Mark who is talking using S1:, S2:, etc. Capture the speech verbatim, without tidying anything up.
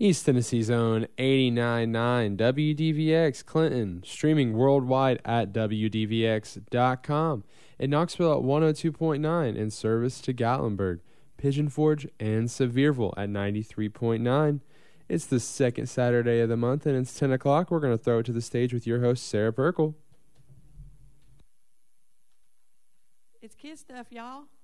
S1: East Tennessee's own eighty-nine point nine W D V X Clinton, streaming worldwide at W D V X dot com. In Knoxville at one oh two point nine, and service to Gatlinburg, Pigeon Forge, and Sevierville at ninety-three point nine. It's the second Saturday of the month, and it's ten o'clock. We're going to throw it to the stage with your host, Sarah Perkle.
S2: It's kid stuff, y'all.